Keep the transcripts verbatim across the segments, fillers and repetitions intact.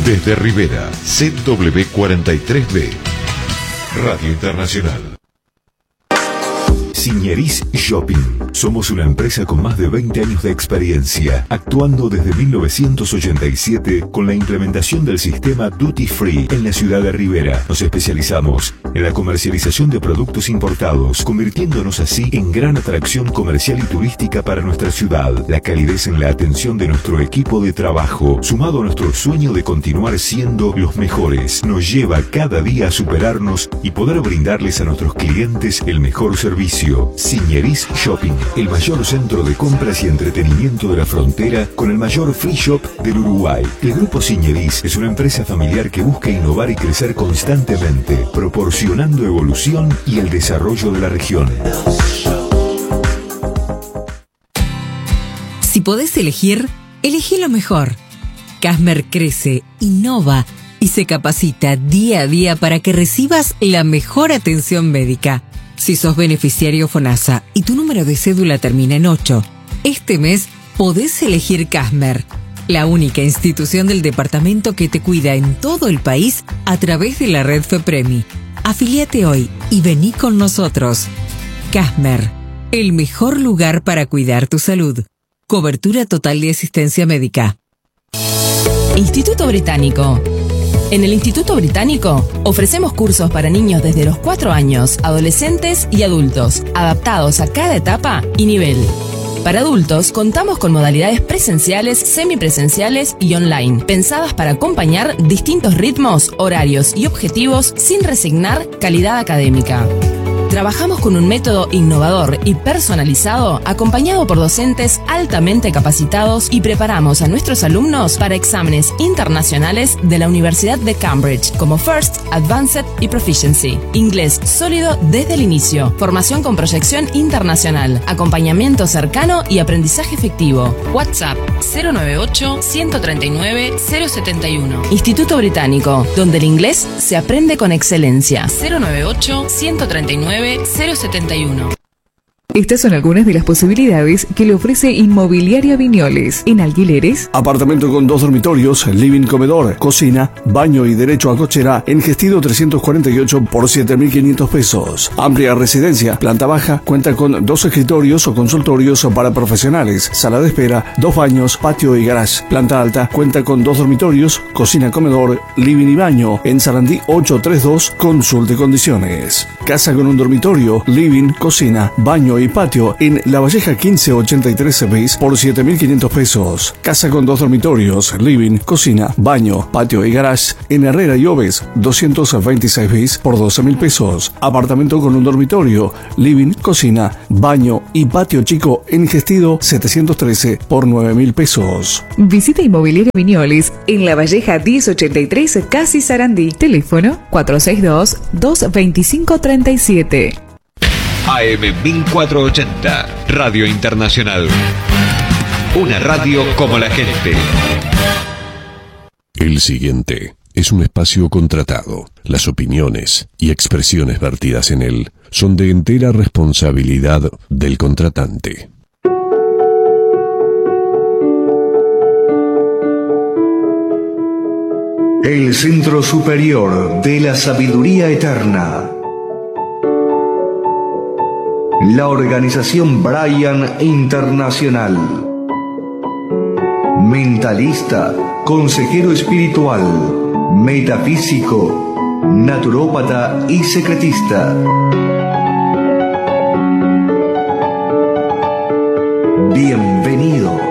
Desde Rivera, Z W cuarenta y tres B. Radio Internacional. Signeris Shopping. Somos una empresa con más de veinte años de experiencia, actuando desde mil novecientos ochenta y siete con la implementación del sistema Duty Free en la ciudad de Rivera. Nos especializamos en la comercialización de productos importados, convirtiéndonos así en gran atracción comercial y turística para nuestra ciudad. La calidez en la atención de nuestro equipo de trabajo, sumado a nuestro sueño de continuar siendo los mejores, nos lleva cada día a superarnos y poder brindarles a nuestros clientes el mejor servicio. Signeris Shopping, el mayor centro de compras y entretenimiento de la frontera, con el mayor free shop del Uruguay. El Grupo Signeris es una empresa familiar que busca innovar y crecer constantemente, proporcionando evolución y el desarrollo de la región. Si podés elegir, elegí lo mejor. Casmer crece, innova y se capacita día a día para que recibas la mejor atención médica. Si sos beneficiario FONASA y tu número de cédula termina en ocho, este mes podés elegir Casmer, la única institución del departamento que te cuida en todo el país a través de la red FEPREMI. Afíliate hoy y vení con nosotros. Casmer, el mejor lugar para cuidar tu salud. Cobertura total de asistencia médica. Instituto Británico. En el Instituto Británico ofrecemos cursos para niños desde los cuatro años, adolescentes y adultos, adaptados a cada etapa y nivel. Para adultos contamos con modalidades presenciales, semipresenciales y online, pensadas para acompañar distintos ritmos, horarios y objetivos sin resignar calidad académica. Trabajamos con un método innovador y personalizado, acompañado por docentes altamente capacitados, y preparamos a nuestros alumnos para exámenes internacionales de la Universidad de Cambridge, como First, Advanced y Proficiency. Inglés sólido desde el inicio, formación con proyección internacional, acompañamiento cercano y aprendizaje efectivo. WhatsApp cero nueve ocho, uno tres nueve, cero siete uno. Instituto Británico, donde el inglés se aprende con excelencia. cero nueve ocho, uno tres nueve, cero siete uno. Estas son algunas de las posibilidades que le ofrece Inmobiliaria Viñoles. En alquileres: apartamento con dos dormitorios, living, comedor, cocina, baño y derecho a cochera en Gestido trescientos cuarenta y ocho por siete mil quinientos pesos. Amplia residencia, planta baja, cuenta con dos escritorios o consultorios para profesionales, sala de espera, dos baños, patio y garage. Planta alta, cuenta con dos dormitorios, cocina, comedor, living y baño. En Sarandí ochocientos treinta y dos, consulte condiciones. Casa con un dormitorio, living, cocina, baño y patio en La Valleja quince ochenta y tres bis por siete mil quinientos pesos. Casa con dos dormitorios, living, cocina, baño, patio y garage en Herrera y Oves doscientos veintiséis bis por doce mil pesos. Apartamento con un dormitorio, living, cocina, baño y patio chico en Gestido setecientos trece por nueve mil pesos. Visita Inmobiliaria Viñoles en La Valleja diez ochenta y tres, Casi Sarandí. Teléfono cuatro seis dos, dos dos cinco, tres siete. A M mil cuatrocientos ochenta, Radio Internacional. Una radio como la gente. El siguiente es un espacio contratado. Las opiniones y expresiones vertidas en él son de entera responsabilidad del contratante. El Centro Superior de la Sabiduría Eterna. La organización Brian Internacional. Mentalista, consejero espiritual, metafísico, naturópata y secretista. Bienvenidos.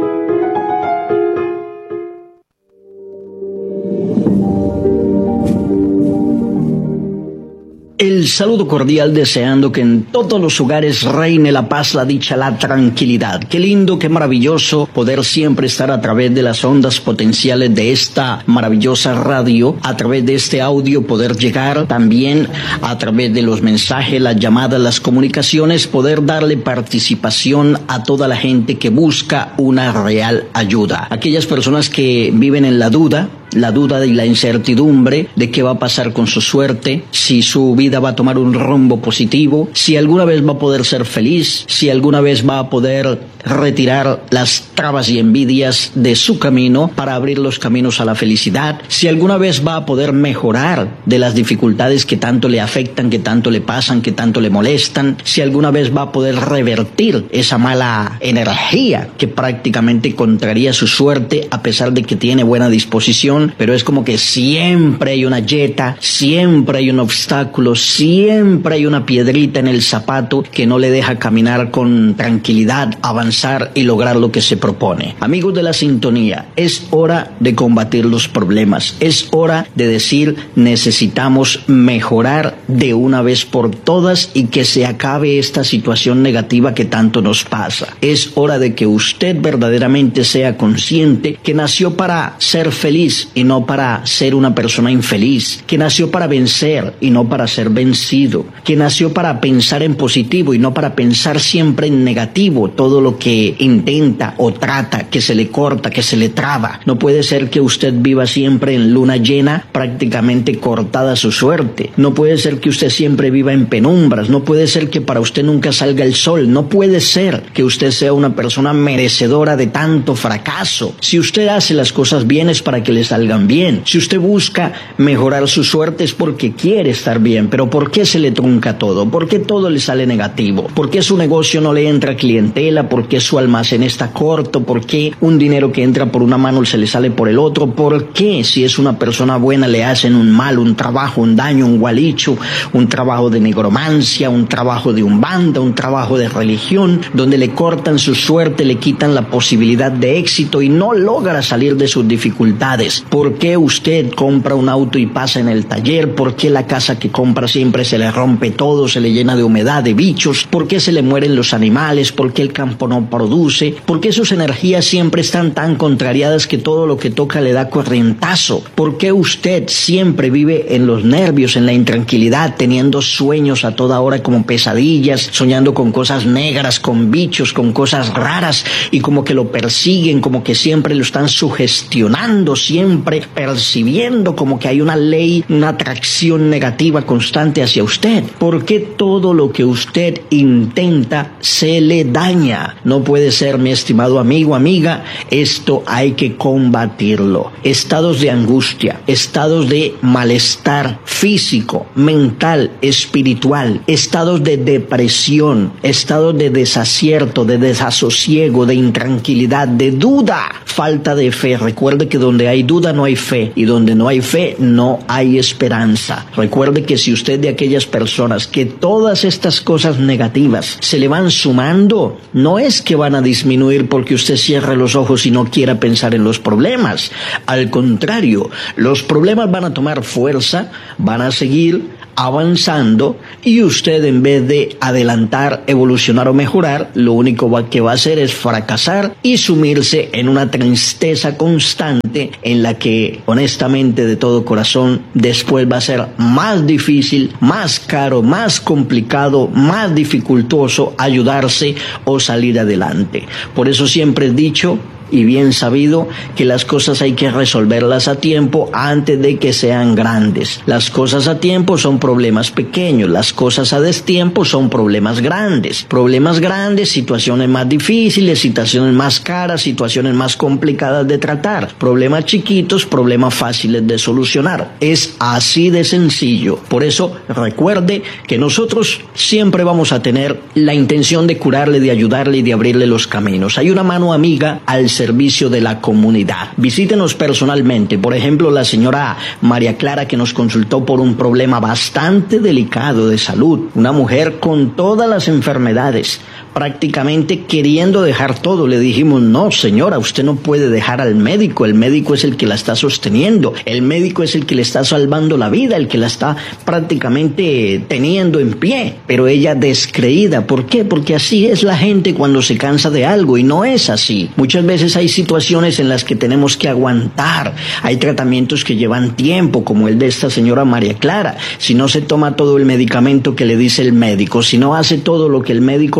El saludo cordial, deseando que en todos los hogares reine la paz, la dicha, la tranquilidad. Qué lindo, qué maravilloso poder siempre estar a través de las ondas potenciales de esta maravillosa radio, a través de este audio poder llegar también a través de los mensajes, las llamadas, las comunicaciones, poder darle participación a toda la gente que busca una real ayuda. Aquellas personas que viven en la duda, la duda y la incertidumbre de qué va a pasar con su suerte, si su vida va a tomar un rumbo positivo, si alguna vez va a poder ser feliz, si alguna vez va a poder retirar las trabas y envidias de su camino para abrir los caminos a la felicidad, si alguna vez va a poder mejorar de las dificultades que tanto le afectan, que tanto le pasan, que tanto le molestan, si alguna vez va a poder revertir esa mala energía que prácticamente contraría su suerte a pesar de que tiene buena disposición, pero es como que siempre hay una yeta, siempre hay un obstáculo, siempre hay una piedrita en el zapato que no le deja caminar con tranquilidad, avanzar y lograr lo que se propone. Amigos de la sintonía, es hora de combatir los problemas, es hora de decir necesitamos mejorar de una vez por todas y que se acabe esta situación negativa que tanto nos pasa. Es hora de que usted verdaderamente sea consciente que nació para ser feliz y no para ser una persona infeliz, que nació para vencer y no para ser vencido, que nació para pensar en positivo y no para pensar siempre en negativo todo lo que que intenta o trata, que se le corta, que se le traba. No puede ser que usted viva siempre en luna llena, prácticamente cortada su suerte. No puede ser que usted siempre viva en penumbras. No puede ser que para usted nunca salga el sol. No puede ser que usted sea una persona merecedora de tanto fracaso. Si usted hace las cosas bien es para que le salgan bien. Si usted busca mejorar su suerte es porque quiere estar bien. Pero ¿por qué se le trunca todo? ¿Por qué todo le sale negativo? ¿Por qué su negocio no le entra clientela? ¿Por qué su almacén está corto? ¿Por qué un dinero que entra por una mano se le sale por el otro? ¿Por qué si es una persona buena le hacen un mal, un trabajo, un daño, un gualicho, un trabajo de negromancia, un trabajo de umbanda, un trabajo de religión, donde le cortan su suerte, le quitan la posibilidad de éxito y no logra salir de sus dificultades? ¿Por qué usted compra un auto y pasa en el taller? ¿Por qué la casa que compra siempre se le rompe todo, se le llena de humedad, de bichos? ¿Por qué se le mueren los animales? ¿Por qué el campo no produce? ¿Por qué sus energías siempre están tan contrariadas que todo lo que toca le da corrientazo? ¿Por qué usted siempre vive en los nervios, en la intranquilidad, teniendo sueños a toda hora como pesadillas, soñando con cosas negras, con bichos, con cosas raras y como que lo persiguen, como que siempre lo están sugestionando, siempre percibiendo como que hay una ley, una atracción negativa constante hacia usted? ¿Por qué todo lo que usted intenta se le daña? No puede ser, mi estimado amigo, amiga, esto hay que combatirlo. Estados de angustia, estados de malestar físico, mental, espiritual, estados de depresión, estados de desacierto, de desasosiego, de intranquilidad, de duda, falta de fe. Recuerde que donde hay duda no hay fe y donde no hay fe no hay esperanza. Recuerde que si usted de aquellas personas que todas estas cosas negativas se le van sumando, no es que van a disminuir porque usted cierre los ojos y no quiera pensar en los problemas. Al contrario, los problemas van a tomar fuerza, van a seguir avanzando y usted, en vez de adelantar, evolucionar o mejorar, lo único que va a hacer es fracasar y sumirse en una tristeza constante en la que, honestamente, de todo corazón, después va a ser más difícil, más caro, más complicado, más dificultoso ayudarse o salir adelante. Por eso siempre he dicho y bien sabido que las cosas hay que resolverlas a tiempo antes de que sean grandes. Las cosas a tiempo son problemas pequeños, las cosas a destiempo son problemas grandes. Problemas grandes, situaciones más difíciles, situaciones más caras, situaciones más complicadas de tratar. Problemas chiquitos, problemas fáciles de solucionar. Es así de sencillo. Por eso recuerde que nosotros siempre vamos a tener la intención de curarle, de ayudarle y de abrirle los caminos. Hay una mano amiga al servicio de la comunidad. Visítenos personalmente. Por ejemplo, la señora María Clara, que nos consultó por un problema bastante delicado de salud. Una mujer con todas las enfermedades, prácticamente queriendo dejar todo. Le dijimos, no señora, usted no puede dejar al médico. El médico es el que la está sosteniendo. El médico es el que le está salvando la vida, el que la está prácticamente teniendo en pie. Pero ella descreída. ¿Por qué? Porque así es la gente cuando se cansa de algo y no es así. Muchas veces hay situaciones en las que tenemos que aguantar. Hay tratamientos que llevan tiempo, como el de esta señora María Clara. Si no se toma todo el medicamento que le dice el médico, si no hace todo lo que el médico le dice,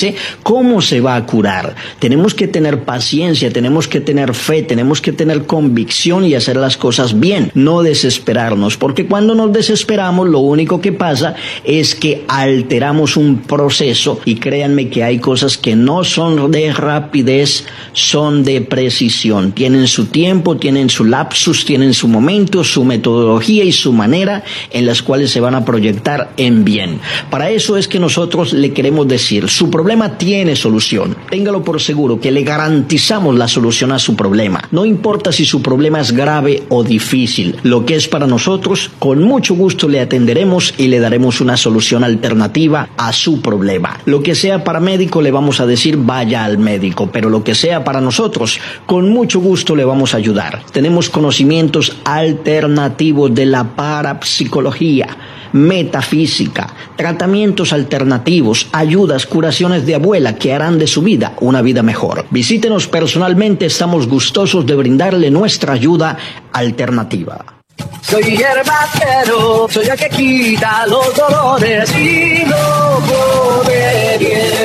dice cómo se va a curar. Tenemos que tener paciencia, tenemos que tener fe, tenemos que tener convicción y hacer las cosas bien, no desesperarnos, porque cuando nos desesperamos lo único que pasa es que alteramos un proceso, y créanme que hay cosas que no son de rapidez, son de precisión, tienen su tiempo, tienen su lapsus, tienen su momento, su metodología y su manera en las cuales se van a proyectar en bien. Para eso es que nosotros le queremos decir, su problema tiene solución, téngalo por seguro que le garantizamos la solución a su problema, no importa si su problema es grave o difícil, lo que es para nosotros, con mucho gusto le atenderemos y le daremos una solución alternativa a su problema. Lo que sea para médico le vamos a decir vaya al médico, pero lo que sea para nosotros, con mucho gusto le vamos a ayudar. Tenemos conocimientos alternativos de la parapsicología, metafísica, tratamientos alternativos, ayudas, curaciones de abuela que harán de su vida una vida mejor. Visítenos personalmente, estamos gustosos de brindarle nuestra ayuda alternativa. Soy hierbacero, soy el que quita los dolores y no pone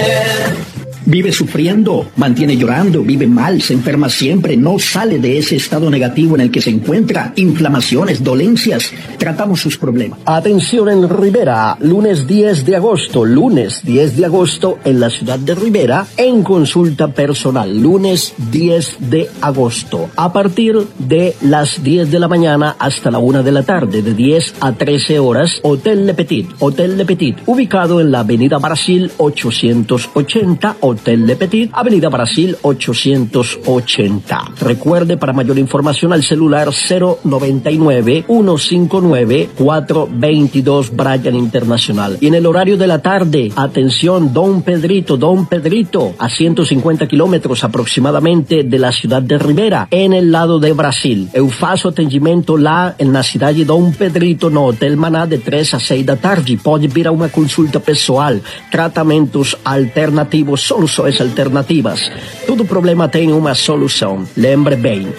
bien. Vive sufriendo, mantiene llorando, vive mal, se enferma siempre, no sale de ese estado negativo en el que se encuentra, inflamaciones, dolencias, tratamos sus problemas. Atención en Rivera, lunes diez de agosto, lunes diez de agosto en la ciudad de Rivera, en consulta personal, lunes diez de agosto, a partir de las diez de la mañana hasta la una de la tarde, de diez a trece horas, Hotel Le Petit, Hotel Le Petit, ubicado en la avenida Brasil ochocientos ochenta, Hotel Le Petit, Avenida Brasil ochocientos ochenta. Recuerde, para mayor información al celular cero noventa y nueve, ciento cincuenta y nueve, cuatrocientos veintidós Bryan Internacional. Y en el horario de la tarde, atención, Don Pedrito, Don Pedrito, a ciento cincuenta kilómetros aproximadamente de la ciudad de Rivera, en el lado de Brasil. Eu faço atendimento lá na cidade de Dom Pedrito, no Hotel Maná, de três a seis da tarde. Pode vir a uma consulta pessoal, tratamentos alternativos, soluções alternativas. Todo problema tem uma solução. Lembre bem.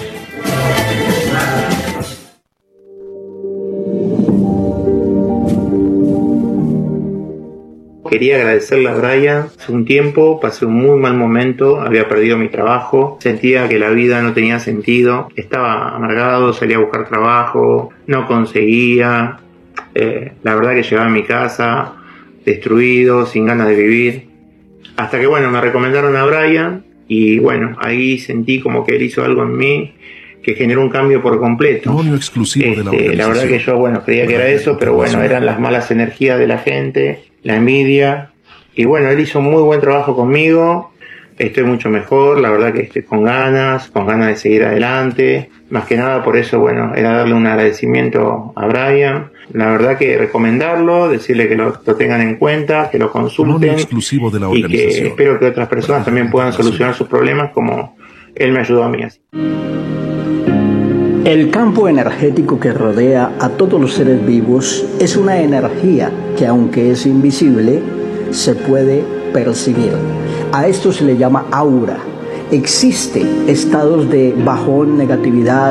Quería agradecerle a Brian. Hace un tiempo pasé un muy mal momento, había perdido mi trabajo, sentía que la vida no tenía sentido, estaba amargado, salía a buscar trabajo, no conseguía, eh, la verdad que llegaba a mi casa destruido, sin ganas de vivir. Hasta que, bueno, me recomendaron a Brian y, bueno, ahí sentí como que él hizo algo en mí que generó un cambio por completo. Exclusivo este, de la, organización. La verdad que yo, bueno, creía que era eso, pero bueno, eran las malas energías de la gente, la envidia. Y, bueno, él hizo un muy buen trabajo conmigo. Estoy mucho mejor, la verdad que estoy con ganas, con ganas de seguir adelante. Más que nada por eso, bueno, era darle un agradecimiento a Brian. La verdad que recomendarlo, decirle que lo, lo tengan en cuenta, que lo consulten. Exclusivo de la y que espero que otras personas también puedan solucionar sus problemas como él me ayudó a mí. El campo energético que rodea a todos los seres vivos es una energía que, aunque es invisible, se puede percibir. A esto se le llama aura. Existe estados de bajón, negatividad,